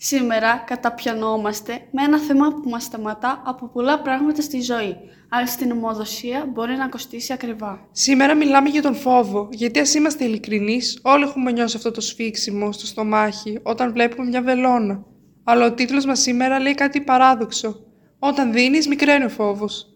Σήμερα καταπιανόμαστε με ένα θέμα που μας σταματά από πολλά πράγματα στη ζωή, αλλά στην ομοδοσία μπορεί να κοστίσει ακριβά. Σήμερα μιλάμε για τον φόβο, γιατί ας είμαστε ειλικρινείς, όλοι έχουμε νιώσει αυτό το σφίξιμο στο στομάχι όταν βλέπουμε μια βελόνα. Αλλά ο τίτλος μας σήμερα λέει κάτι παράδοξο. Όταν δίνεις, μικραίνει ο φόβος.